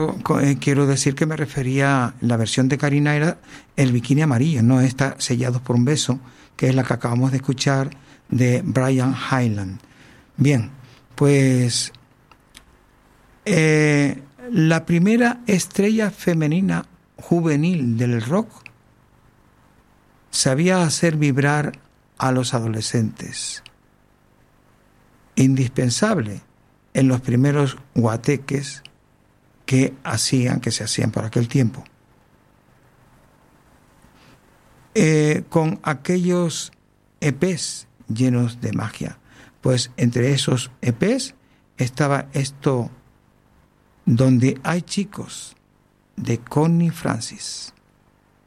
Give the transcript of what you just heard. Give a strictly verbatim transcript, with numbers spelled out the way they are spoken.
quiero, eh, quiero decir que me refería, la versión de Karina era el bikini amarillo, no esta Sellados por un beso, que es la que acabamos de escuchar de Brian Hyland. Bien, pues eh, la primera estrella femenina juvenil del rock sabía hacer vibrar a los adolescentes. Indispensable en los primeros guateques que hacían, que se hacían por aquel tiempo. Eh, con aquellos E Pes llenos de magia. Pues entre esos E Pes estaba esto, Donde hay chicos, de Connie Francis.